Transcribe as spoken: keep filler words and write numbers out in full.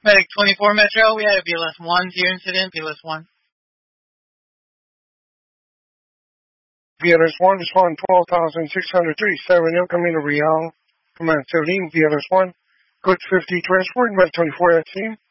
Medic twenty-four Metro, we had a B L S one to your incident, B L S one. B L S one, respond twelve thousand six hundred thirty-seven, incoming to Real. Command seventeen, B L S one, good fifty transport, Medic twenty-four at scene.